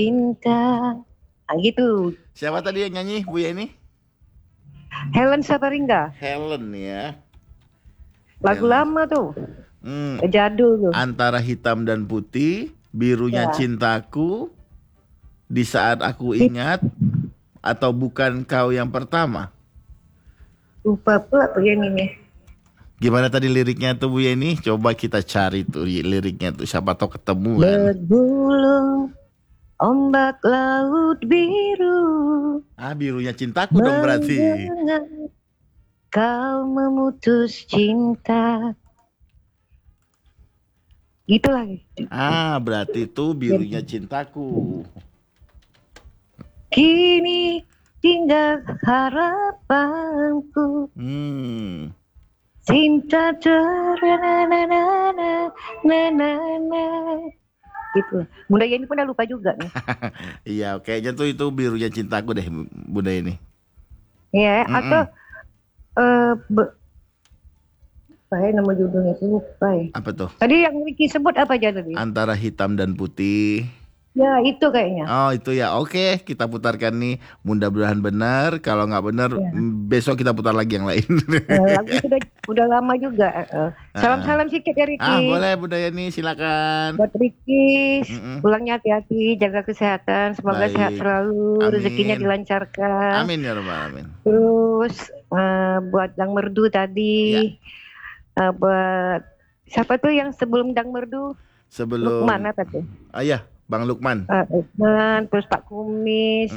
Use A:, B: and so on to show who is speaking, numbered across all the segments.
A: cinta. Ah, gitu.
B: Siapa tadi yang nyanyi, Bu Yeni?
A: Helen Sataringga.
B: Helen ya.
A: Lagu
B: Helen.
A: lama tuh.
B: Hmm,
A: Jadul tuh.
B: Antara hitam dan putih, birunya
A: Ya.
B: cintaku, di saat aku ingat, atau bukan kau yang pertama.
A: Lupa pula tuh yang ini.
B: Gimana tadi liriknya tuh Bu Yeni? Coba kita cari tuh liriknya tuh, siapa tahu ketemu kan.
A: Bergulung ombak laut biru.
B: Ah, birunya cintaku dong berarti.
A: Mendengar kau memutus cinta. Gitu lagi.
B: Ah, berarti itu birunya cintaku.
A: Kini tinggal harapanku. Cinta gitu. Bunda Yeni pun udah lupa juga nih.
B: Iya, kayaknya tuh itu birunya cintaku deh, Bunda Yeni.
A: Iya, atau nama judulnya itu lupa ya.
B: Apa tuh?
A: Tadi yang Ricky sebut apa aja tadi?
B: Antara hitam dan putih.
A: Ya itu kayaknya.
B: Oh itu ya, oke kita putarkan nih. Mudah-mudahan benar. Kalau nggak benar, besok kita putar lagi yang lain.
A: Lagu itu udah lama juga. Salam-salam sedikit ya Ricky.
B: Boleh Bunda Yeni, silakan.
A: Buat Ricky, pulangnya hati-hati, jaga kesehatan, semoga sehat selalu, rezekinya dilancarkan.
B: Amin ya rabbal alamin.
A: Terus buat Dang Merdu tadi, buat siapa tuh yang sebelum Dang Merdu?
B: Sebelum
A: Lukman apa tuh?
B: Iya, Bang Lukman.
A: Lukman, terus Pak Kumis,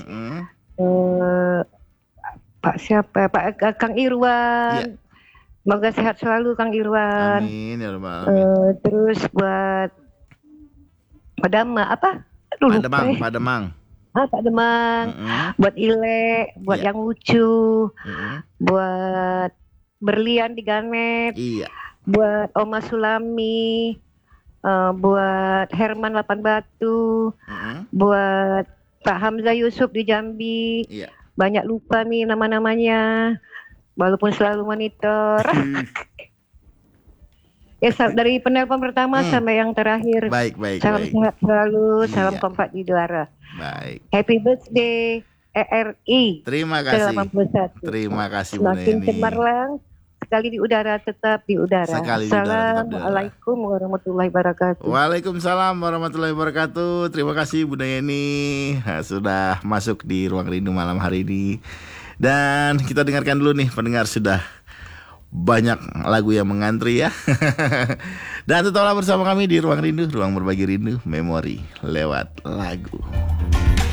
A: Pak siapa? Pak Kang Irwan. Semoga sehat selalu Kang Irwan.
B: Amin ya rabbal alamin.
A: Terus buat Padama apa?
B: Pak Demang.
A: Pak Demang. Buat Ile, buat yang lucu. Buat Berlian di Ganet.
B: Iya.
A: Buat Oma Sulami. Buat Herman Lapan Batu. Buat Pak Hamzah Yusuf di Jambi.
B: Iya.
A: Banyak lupa nih nama-namanya. Walaupun selalu monitor. Ya, dari penelpon pertama sampai yang terakhir.
B: Baik.
A: Salam sehat selalu, salam kompak di udara.
B: Baik.
A: Happy birthday ERI.
B: Terima kasih.
A: ke-81.
B: Terima kasih Bunda
A: Semakin
B: Yeni.
A: cemerlang, sekali di udara tetap di udara. Assalamualaikum warahmatullahi wabarakatuh.
B: Waalaikumsalam warahmatullahi wabarakatuh. Terima kasih Bunda Yeni sudah masuk di Ruang Rindu malam hari ini. Dan kita dengarkan dulu nih, pendengar sudah banyak lagu yang mengantri ya. Dan tetaplah bersama kami di Ruang Rindu, ruang berbagi rindu, memori lewat lagu.